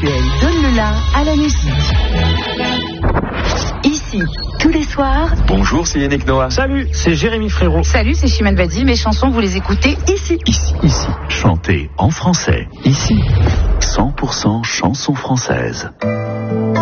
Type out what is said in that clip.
Mutuelle donne le la à la musique. Ici, tous les soirs. Bonjour, c'est Yannick Noah. Salut, c'est Jérémy Frérot. Salut, c'est Chimène Badi. Mes chansons, vous les écoutez ici. Ici. Chantez en français. Ici. 100% chansons françaises.